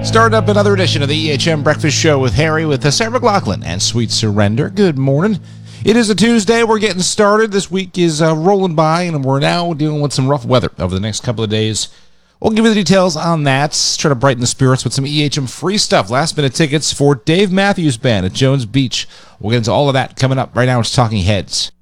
Starting up another edition of the EHM Breakfast Show with Harry with Sarah McLaughlin and Sweet Surrender. Good morning. It is a Tuesday. We're getting started. This week is rolling by, and we're now dealing with some rough weather over the next couple of days. We'll give you the details on that. Try to brighten the spirits with some EHM free stuff. Last-minute tickets for Dave Matthews Band at Jones Beach. We'll get into all of that coming up right now. It's Talking Heads.